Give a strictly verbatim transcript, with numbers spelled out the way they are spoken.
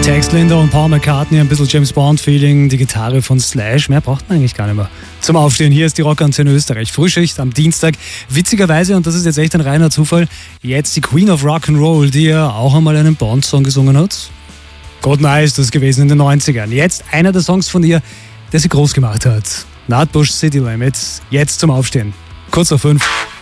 Tex Linder und Paul McCartney, ein bisschen James Bond-Feeling, die Gitarre von Slash. Mehr braucht man eigentlich gar nicht mehr zum Aufstehen. Hier ist die Rockantenne Österreich. Frühschicht am Dienstag. Witzigerweise, und das ist jetzt echt ein reiner Zufall, jetzt die Queen of Rock'n'Roll, die ja auch einmal einen Bond-Song gesungen hat. Goldeneye ist das gewesen in den neunzigern. Jetzt einer der Songs von ihr, der sie groß gemacht hat. Nutbush City Limits. Jetzt zum Aufstehen. Kurz vor fünf.